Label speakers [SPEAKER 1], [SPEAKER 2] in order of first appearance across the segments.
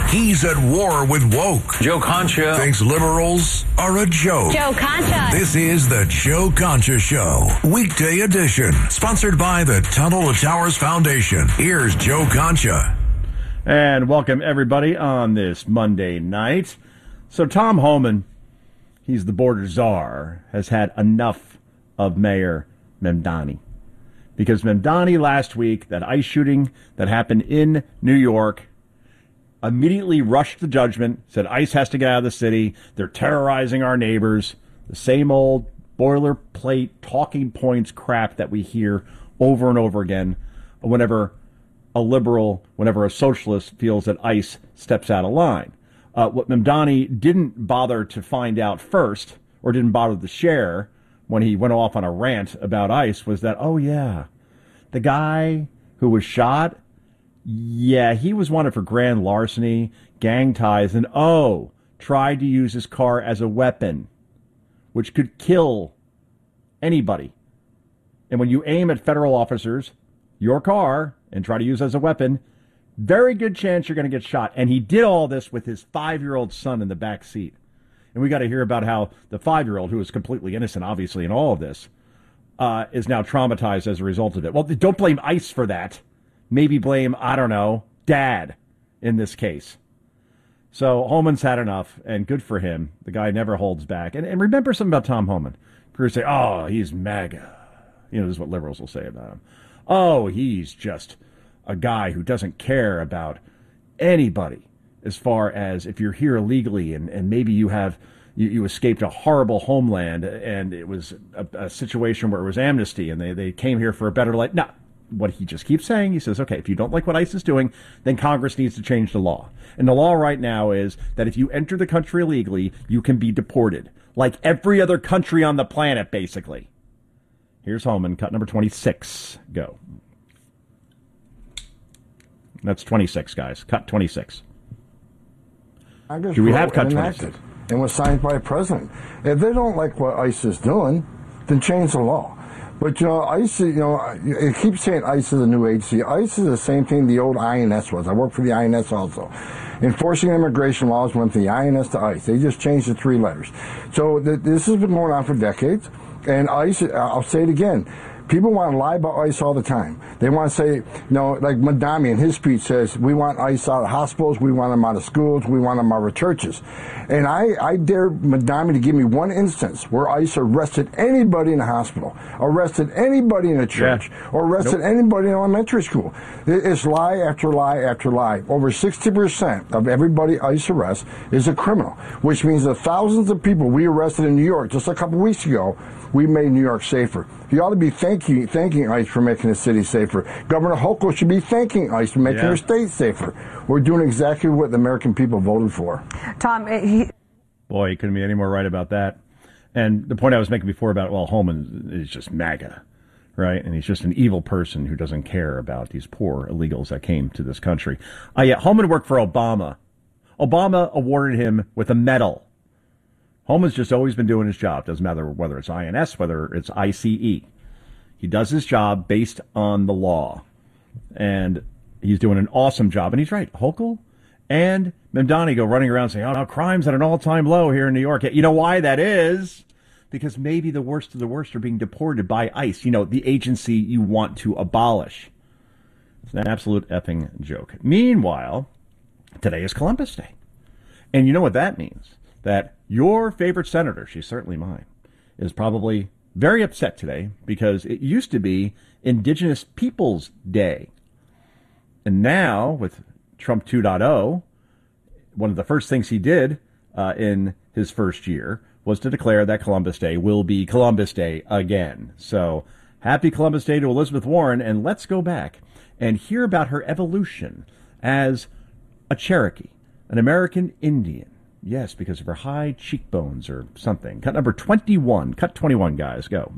[SPEAKER 1] He's at war with woke.
[SPEAKER 2] Joe Concha
[SPEAKER 1] thinks liberals are a joke.
[SPEAKER 3] Joe Concha.
[SPEAKER 1] This is the Joe Concha Show, weekday edition, sponsored by the Tunnel to Towers Foundation. Here's Joe Concha.
[SPEAKER 4] And welcome everybody on this Monday night. So Tom Homan, he's the border czar, has had enough of Mayor Mamdani. Because Mamdani last week, that ICE shooting that happened in New York, immediately rushed to judgment, said ICE has to get out of the city, they're terrorizing our neighbors, the same old boilerplate talking points crap that we hear over and over again whenever a liberal, whenever a socialist feels that ICE steps out of line. What Mamdani didn't bother to find out first, or didn't bother to share when he went off on a rant about ICE, was that, oh yeah, the guy who was shot, yeah, he was wanted for grand larceny, gang ties, and tried to use his car as a weapon, which could kill anybody. And when you aim at federal officers, your car, and try to use it as a weapon, very good chance you're going to get shot. And he did all this with his 5-year-old son in the back seat. And we got to hear about how the 5-year-old, who is completely innocent, obviously, in all of this, is now traumatized as a result of it. Well, don't blame ICE for that. Maybe blame, I don't know, Dad in this case. So Homan's had enough, and good for him. The guy never holds back. And remember something about Tom Homan. People say, oh, he's MAGA. You know, this is what liberals will say about him. Oh, he's just a guy who doesn't care about anybody as far as if you're here illegally and maybe you escaped a horrible homeland and it was a situation where it was amnesty and they came here for a better life. No, what he just keeps saying, he says, okay, if you don't like what ICE is doing, then Congress needs to change the law. And the law right now is that if you enter the country illegally, you can be deported. Like every other country on the planet, basically. Here's Homan, cut number 26. Go. That's 26, guys. Cut 26. Do we have cut 26?
[SPEAKER 5] And was signed by a president. If they don't like what ICE is doing, then change the law. But, ICE, it keeps saying ICE is a new agency. ICE is the same thing the old INS was. I worked for the INS also. Enforcing immigration laws went from the INS to ICE. They just changed the 3 letters. So this has been going on for decades. And ICE, I'll say it again, people want to lie about ICE all the time. They want to say, like Mamdani in his speech says, we want ICE out of hospitals, we want them out of schools, we want them out of churches. And I dare Mamdani to give me one instance where ICE arrested anybody in a hospital, arrested anybody in a church, or arrested anybody in elementary school. It's lie after lie after lie. Over 60% of everybody ICE arrests is a criminal, which means the thousands of people we arrested in New York just a couple weeks ago, we made New York safer. You ought to be thanking ICE for making the city safer. Governor Hochul should be thanking ICE for making her state safer. We're doing exactly what the American people voted for.
[SPEAKER 6] Tom,
[SPEAKER 4] Boy, he couldn't be any more right about that. And the point I was making before about, Homan is just MAGA, right? And he's just an evil person who doesn't care about these poor illegals that came to this country. Homan worked for Obama. Obama awarded him with a medal. Homan's just always been doing his job. Doesn't matter whether it's INS, whether it's ICE. He does his job based on the law. And he's doing an awesome job. And he's right. Hochul and Mamdani go running around saying, crime's at an all-time low here in New York. You know why that is? Because maybe the worst of the worst are being deported by ICE, the agency you want to abolish. It's an absolute effing joke. Meanwhile, today is Columbus Day. And you know what that means? That your favorite senator, she's certainly mine, is probably very upset today because it used to be Indigenous Peoples Day. And now, with Trump 2.0, one of the first things he did in his first year was to declare that Columbus Day will be Columbus Day again. So, happy Columbus Day to Elizabeth Warren, and let's go back and hear about her evolution as a Cherokee, an American Indian. Yes, because of her high cheekbones or something. Cut number 21. Cut 21, guys. Go.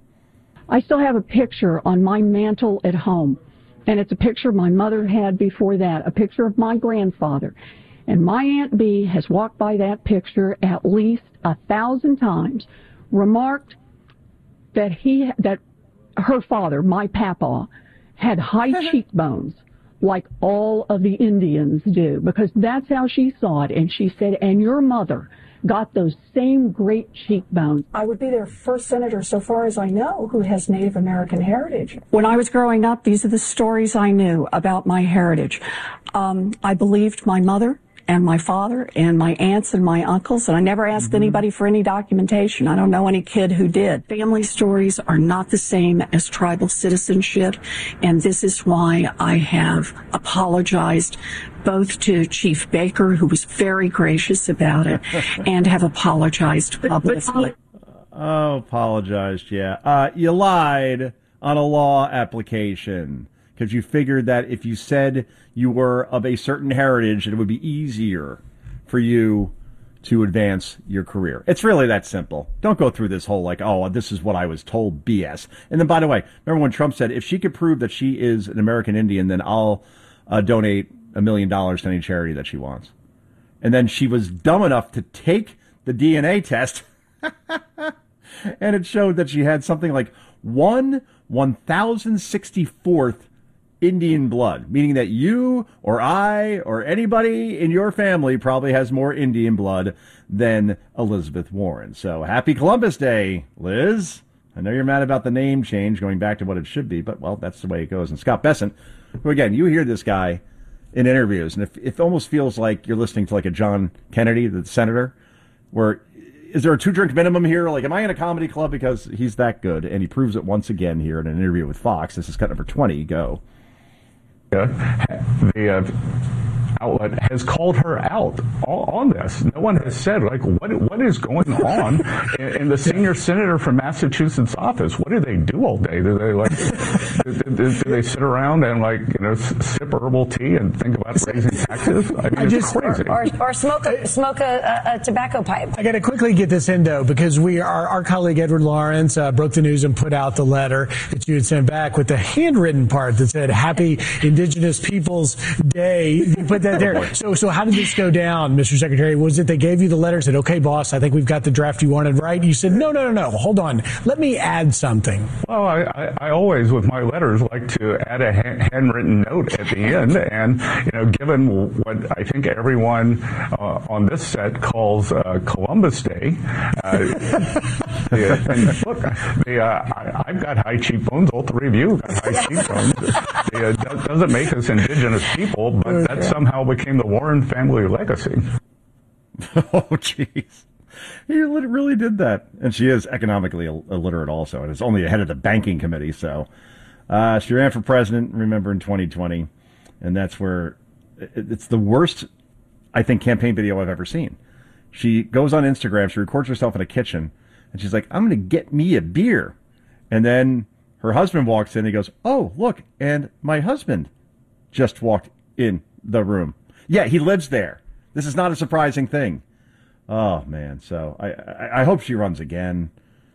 [SPEAKER 7] I still have a picture on my mantle at home. And it's a picture my mother had before that, a picture of my grandfather. And my Aunt Bee has walked by that picture at least 1,000 times, remarked that her father, my papa, had high cheekbones like all of the Indians do, because that's how she saw it. And she said, and your mother got those same great cheekbones. I would be their first senator, so far as I know, who has Native American heritage. When I was growing up, these are the stories I knew about my heritage. I believed my mother and my father and my aunts and my uncles, and I never asked anybody for any documentation. I don't know any kid who did. Family stories are not the same as tribal citizenship, and this is why I have apologized both to Chief Baker, who was very gracious about it, and have apologized publicly.
[SPEAKER 4] Oh, apologized, yeah. You lied on a law application because you figured that if you said you were of a certain heritage, it would be easier for you to advance your career. It's really that simple. Don't go through this whole like, oh, this is what I was told BS. And then, by the way, remember when Trump said, if she could prove that she is an American Indian, then I'll donate $1 million to any charity that she wants. And then she was dumb enough to take the DNA test and it showed that she had something like 1,064th Indian blood, meaning that you or I or anybody in your family probably has more Indian blood than Elizabeth Warren. So happy Columbus Day, Liz. I know you're mad about the name change going back to what it should be, but, well, that's the way it goes. And Scott Bessent, who, again, you hear this guy in interviews, and it almost feels like you're listening to like a John Kennedy, the senator, where is there a 2-drink minimum here? Like, am I in a comedy club? Because he's that good, and he proves it once again here in an interview with Fox. This is cut number 20. Go.
[SPEAKER 2] The outlet has called her out on this. No one has said, like, what is going on in the senior senator from Massachusetts office? What do they do all day? Do they do they sit around and sip herbal tea and think about raising taxes? I mean, it's crazy.
[SPEAKER 3] Or smoke a tobacco pipe.
[SPEAKER 6] I got to quickly get this in though, because our colleague Edward Lawrence broke the news and put out the letter that you had sent back with the handwritten part that said "Happy Indigenous Peoples Day." You put that there. So how did this go down, Mr. Secretary? Was it they gave you the letter, said, "Okay, boss, I think we've got the draft you wanted," right? You said, "No, hold on, let me add something."
[SPEAKER 2] Well, I always with my letters like to add a handwritten note at the end, and given what I think everyone on this set calls Columbus Day, and look, I've got high cheekbones. All three of you got high cheekbones. It doesn't make us indigenous people, but that somehow became the Warren family legacy.
[SPEAKER 4] Oh, jeez. He really did that. And she is economically illiterate also, and is only ahead of the banking committee. So she ran for president, remember, in 2020. And that's where it's the worst, I think, campaign video I've ever seen. She goes on Instagram, she records herself in a kitchen, and she's like, "I'm going to get me a beer." And then her husband walks in, and he goes, "Oh, look, and my husband just walked in the room." Yeah, he lives there. This is not a surprising thing. Oh, man. So I hope she runs again,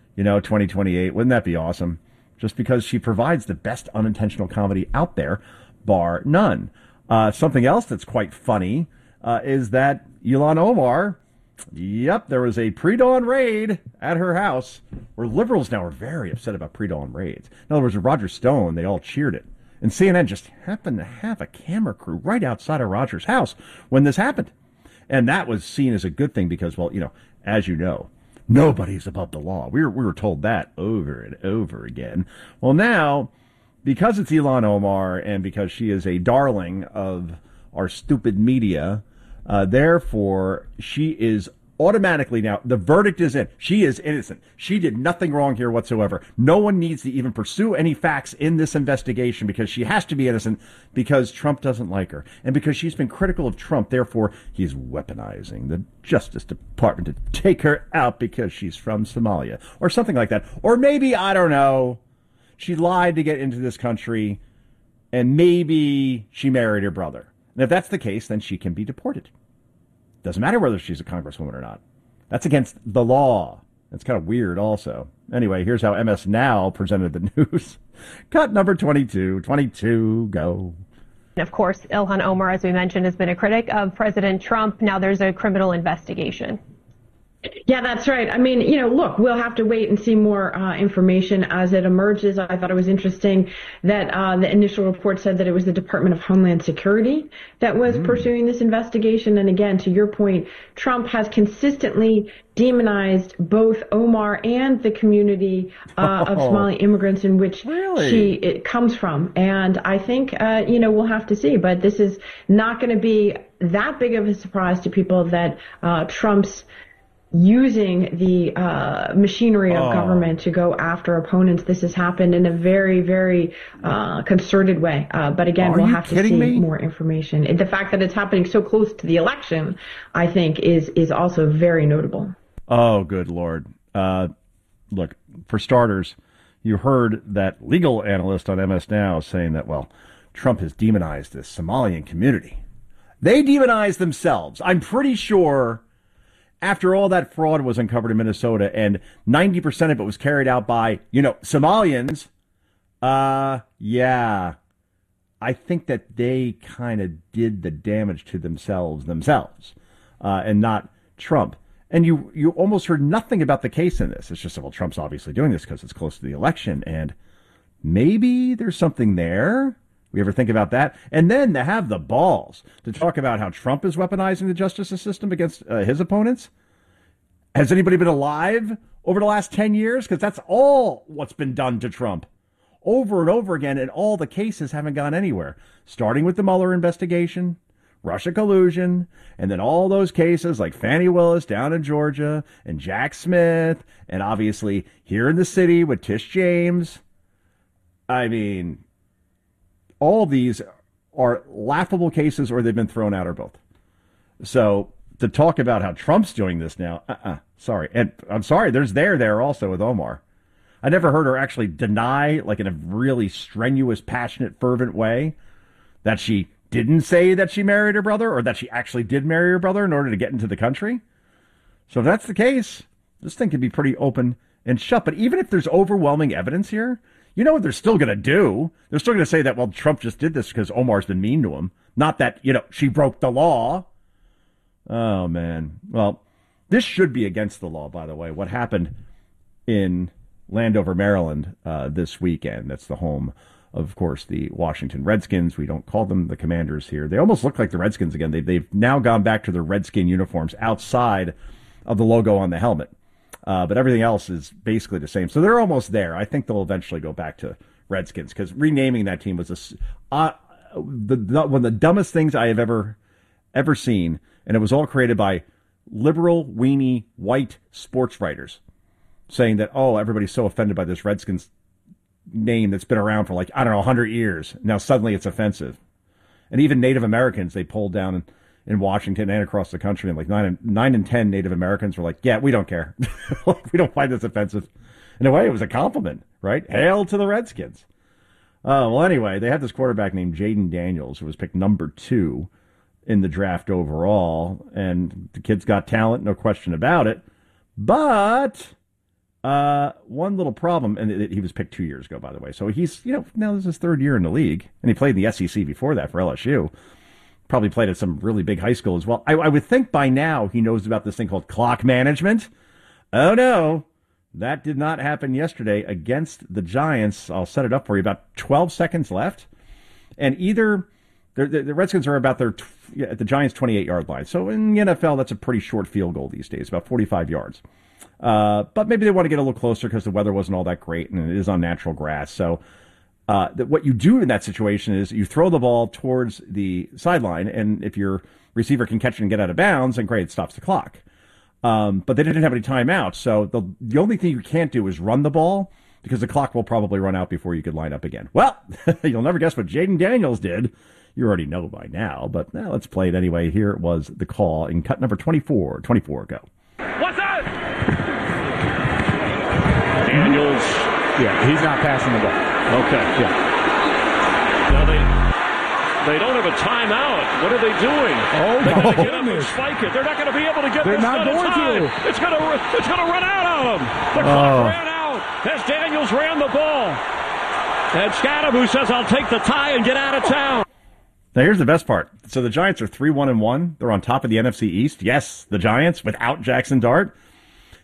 [SPEAKER 4] 2028. Wouldn't that be awesome? Just because she provides the best unintentional comedy out there, bar none. Something else that's quite funny is that Ilhan Omar, there was a pre-dawn raid at her house where liberals now are very upset about pre-dawn raids. In other words, with Roger Stone, they all cheered it. And CNN just happened to have a camera crew right outside of Roger's house when this happened. And that was seen as a good thing because, well, as you know, nobody's above the law. We were told that over and over again. Well, now, because it's Ilhan Omar and because she is a darling of our stupid media, therefore, she is automatically now, the verdict is in. She is innocent. She did nothing wrong here whatsoever. No one needs to even pursue any facts in this investigation because she has to be innocent because Trump doesn't like her. And because she's been critical of Trump, therefore, he's weaponizing the Justice Department to take her out because she's from Somalia or something like that. Or maybe, I don't know, she lied to get into this country and maybe she married her brother. And if that's the case, then she can be deported. Doesn't matter whether she's a congresswoman or not. That's against the law. It's kind of weird also. Anyway, here's how MS Now presented the news. Cut number 22. 22, go.
[SPEAKER 8] Of course, Ilhan Omar, as we mentioned, has been a critic of President Trump. Now there's a criminal investigation.
[SPEAKER 9] Yeah, that's right. I mean, look, we'll have to wait and see more information as it emerges. I thought it was interesting that the initial report said that it was the Department of Homeland Security that was pursuing this investigation. And again, to your point, Trump has consistently demonized both Omar and the community of Somali immigrants in which it comes from. And I think, we'll have to see. But this is not going to be that big of a surprise to people that Trump's using the machinery of government to go after opponents. This has happened in a very, very concerted way. But again, we'll have to see more information. The fact that it's happening so close to the election, I think, is also very notable.
[SPEAKER 4] Oh, good Lord. Look, for starters, you heard that legal analyst on MS Now saying that, well, Trump has demonized the Somalian community. They demonized themselves. I'm pretty sure after all that fraud was uncovered in Minnesota and 90% of it was carried out by, Somalians, yeah, I think that they kind of did the damage to themselves, and not Trump. And you almost heard nothing about the case in this. It's just, well, Trump's obviously doing this because it's close to the election, and maybe there's something there. We ever think about that? And then to have the balls to talk about how Trump is weaponizing the justice system against his opponents. Has anybody been alive over the last 10 years? Because that's all what's been done to Trump over and over again. And all the cases haven't gone anywhere, starting with the Mueller investigation, Russia collusion, and then all those cases like Fani Willis down in Georgia and Jack Smith. And obviously here in the city with Tish James. I mean, all these are laughable cases or they've been thrown out or both. So to talk about how Trump's doing this now, sorry. And I'm sorry, there's there also with Omar. I never heard her actually deny, like in a really strenuous, passionate, fervent way, that she didn't say that she married her brother or that she actually did marry her brother in order to get into the country. So if that's the case, this thing could be pretty open and shut. But even if there's overwhelming evidence here, you know what they're still going to do? They're still going to say that, well, Trump just did this because Omar's been mean to him. Not that, she broke the law. Oh, man. Well, this should be against the law, by the way. What happened in Landover, Maryland this weekend, that's the home of course, the Washington Redskins. We don't call them the Commanders here. They almost look like the Redskins again. They've now gone back to their Redskin uniforms outside of the logo on the helmet. But everything else is basically the same. So they're almost there. I think they'll eventually go back to Redskins because renaming that team was one of the dumbest things I have ever seen. And it was all created by liberal, weenie, white sports writers saying that, oh, everybody's so offended by this Redskins name that's been around for 100 years. Now suddenly it's offensive. And even Native Americans, they pulled down in Washington and across the country, and 9 in 10 Native Americans were like, yeah, we don't care. We don't find this offensive. In a way, it was a compliment, right? Hail to the Redskins. Well, anyway, they had this quarterback named Jaden Daniels, who was picked number 2 in the draft overall, and the kid's got talent, no question about it. But one little problem, and he was picked 2 years ago, by the way. So he's, now this is his 3rd year in the league, and he played in the SEC before that for LSU. Probably played at some really big high school as well. I would think by now he knows about this thing called clock management. Oh, no. That did not happen yesterday against the Giants. I'll set it up for you. About 12 seconds left. And either the Redskins are about at the Giants' 28-yard line. So in the NFL, that's a pretty short field goal these days, about 45 yards. But maybe they want to get a little closer because the weather wasn't all that great and it is on natural grass. So what you do in that situation is you throw the ball towards the sideline, and if your receiver can catch it and get out of bounds, then great, it stops the clock. But they didn't have any timeouts, so the only thing you can't do is run the ball because the clock will probably run out before you could line up again. Well, you'll never guess what Jaden Daniels did. You already know by now, but let's play it anyway. Here was the call in cut number 24. 24 go.
[SPEAKER 10] What's that? Daniels.
[SPEAKER 2] Yeah, he's not passing the ball.
[SPEAKER 10] Okay.
[SPEAKER 2] Yeah.
[SPEAKER 10] Now they don't have a timeout. What are they doing?
[SPEAKER 2] Oh,
[SPEAKER 10] they
[SPEAKER 2] my
[SPEAKER 10] gotta get up and
[SPEAKER 2] goodness.
[SPEAKER 10] spike it. They're not going to be able to get
[SPEAKER 2] They're
[SPEAKER 10] this
[SPEAKER 2] not
[SPEAKER 10] done in
[SPEAKER 2] going
[SPEAKER 10] time.
[SPEAKER 2] to.
[SPEAKER 10] It's going to run out on them. The clock ran out as Daniels ran the ball. And Scadaboo says, I'll take the tie and get out of town.
[SPEAKER 4] Now, here's the best part. So the Giants are 3-1-1. They're on top of the NFC East. Yes, the Giants without Jackson Dart.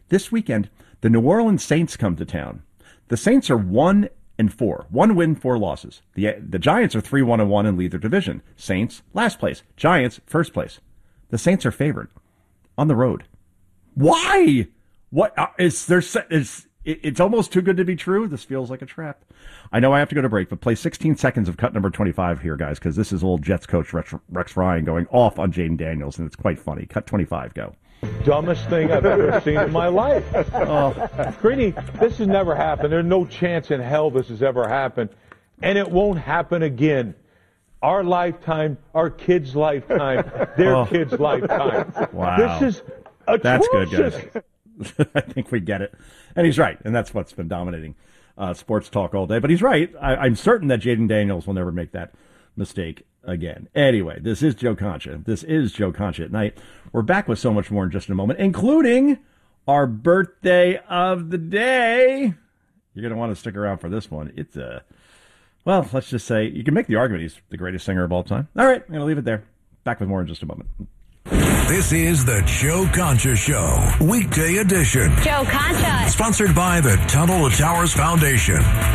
[SPEAKER 4] This weekend, the New Orleans Saints come to town. The Saints are 1-4. 1 win, 4 losses. The Giants are 3-1-1 and lead their division. Saints, last place. Giants, first place. The Saints are favored on the road. Why? What is there? It's almost too good to be true. This feels like a trap. I know I have to go to break, but play 16 seconds of cut number 25 here, guys, because this is old Jets coach Rex Ryan going off on Jaden Daniels, and it's quite funny. Cut 25, go.
[SPEAKER 11] Dumbest thing I've ever seen in my life. Greeny, this has never happened. There's no chance in hell this has ever happened, and it won't happen again. Our lifetime, our kids' lifetime, their kids' lifetime.
[SPEAKER 4] Wow.
[SPEAKER 11] This is atrocious.
[SPEAKER 4] That's good, guys. I think we get it. And he's right, and that's what's been dominating sports talk all day. But he's right. I'm certain that Jaden Daniels will never make that mistake again. Anyway, this is Joe Concha. This is Joe Concha at Night. We're back with so much more in just a moment, including our birthday of the day. You're going to want to stick around for this one. It's well, let's just say you can make the argument he's the greatest singer of all time. All right, I'm going to leave it there. Back with more in just a moment.
[SPEAKER 1] This is the Joe Concha Show, weekday edition.
[SPEAKER 3] Joe Concha.
[SPEAKER 1] Sponsored by the Tunnel to Towers Foundation.